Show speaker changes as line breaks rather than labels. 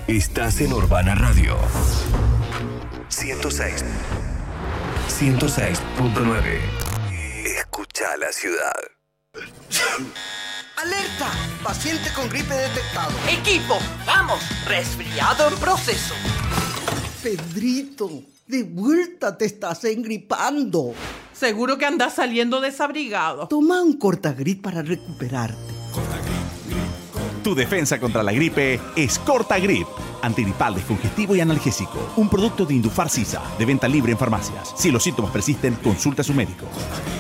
Estás en Urbana Radio 106.9. Escucha la ciudad.
¡Alerta! Paciente con gripe detectado.
Equipo, vamos, resfriado en proceso.
Pedrito, de vuelta te estás engripando.
Seguro que andas saliendo desabrigado.
Toma un Cortagrip para recuperarte.
Tu defensa contra la gripe es Cortagrip. Antigripal, descongestivo y analgésico. Un producto de Indufar Sisa, de venta libre en farmacias. Si los síntomas persisten, consulta a su médico.